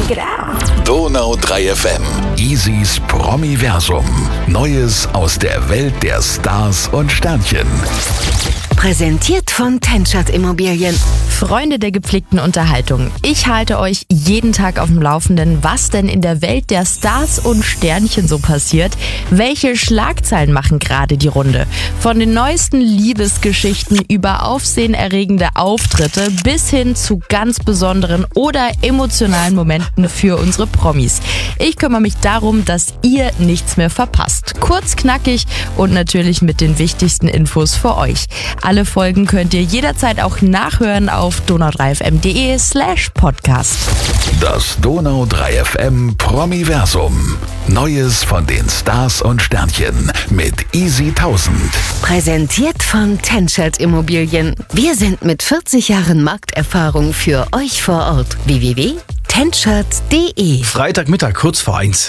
Check it out. Donau 3 FM. Isis Promiversum. Neues aus der Welt der Stars und Sternchen. Präsentiert von Tenschert Immobilien. Freunde der gepflegten Unterhaltung, ich halte euch jeden Tag auf dem Laufenden, was denn in der Welt der Stars und Sternchen so passiert. Welche Schlagzeilen machen gerade die Runde? Von den neuesten Liebesgeschichten über aufsehenerregende Auftritte bis hin zu ganz besonderen oder emotionalen Momenten für unsere Promis. Ich kümmere mich darum, dass ihr nichts mehr verpasst. Kurz, knackig und natürlich mit den wichtigsten Infos für euch. Alle Folgen könnt ihr jederzeit auch nachhören auf donau3fm.de/podcast. Das Donau 3 FM Promiversum. Neues von den Stars und Sternchen mit Easy 1000. Präsentiert von Tenschert Immobilien. Wir sind mit 40 Jahren Markterfahrung für euch vor Ort. www.tenschert.de. Freitagmittag, kurz vor 1.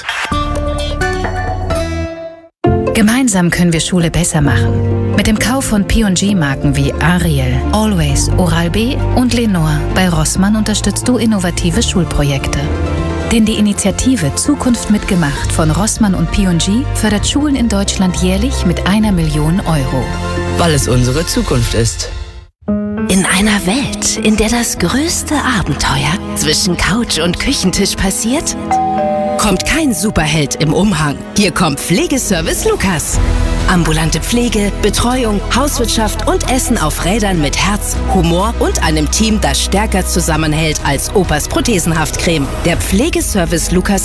Gemeinsam können wir Schule besser machen. Mit dem Kauf von P&G-Marken wie Ariel, Always, Oral-B und Lenore bei Rossmann unterstützt du innovative Schulprojekte. Denn die Initiative Zukunft mitgemacht von Rossmann und P&G fördert Schulen in Deutschland jährlich mit 1 Million Euro. Weil es unsere Zukunft ist. In einer Welt, in der das größte Abenteuer zwischen Couch und Küchentisch passiert, kommt kein Superheld im Umhang. Hier kommt Pflegeservice Lukas. Ambulante Pflege, Betreuung, Hauswirtschaft und Essen auf Rädern mit Herz, Humor und einem Team, das stärker zusammenhält als Opas Prothesenhaftcreme. Der Pflegeservice Lukas